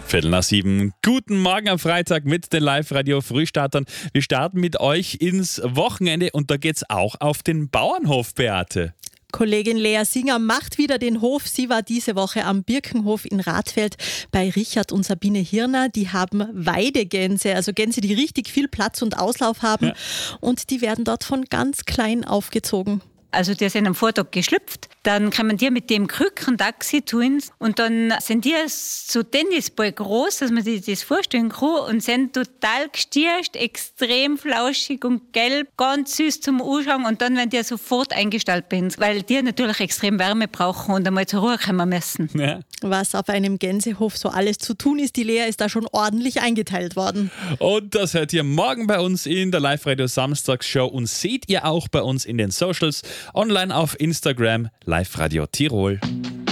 7:15. Guten Morgen am Freitag mit den Live-Radio-Frühstartern. Wir starten mit euch ins Wochenende und da geht's auch auf den Bauernhof, Beate. Kollegin Lea Singer macht wieder den Hof. Sie war diese Woche am Birkenhof in Rathfeld bei Richard und Sabine Hirner. Die haben Weidegänse, also Gänse, die richtig viel Platz und Auslauf haben. Ja. Und die werden dort von ganz klein aufgezogen. Also die sind am Vortag geschlüpft, dann kommen die mit dem Krückentaxi zu uns und dann sind die so Tennisball groß, dass man sich das vorstellen kann und sind total gestierscht, extrem flauschig und gelb, ganz süß zum Anschauen und dann werden die sofort eingestellt bei uns, weil die natürlich extrem Wärme brauchen und einmal zur Ruhe kommen müssen. Ja. Was auf einem Gänsehof so alles zu tun ist, die Lea ist da schon ordentlich eingeteilt worden. Und das hört ihr morgen bei uns in der Live-Radio Samstagsshow und seht ihr auch bei uns in den Socials, online auf Instagram, Live-Radio Tirol.